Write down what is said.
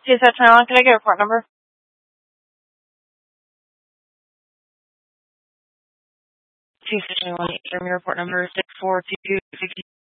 CSX Maryland, can I get a report number? CSX Maryland, your report number 64260.